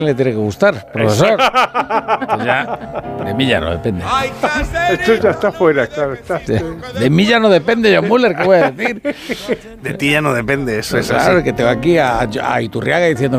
le tiene que gustar, profesor. Pues ya, de mí ya no depende. Esto ya está fuera, claro. De mí ya no depende, John Muller, ¿qué voy a decir? De ti ya no depende, eso es Claro, así. que te va aquí a Iturriaga diciendo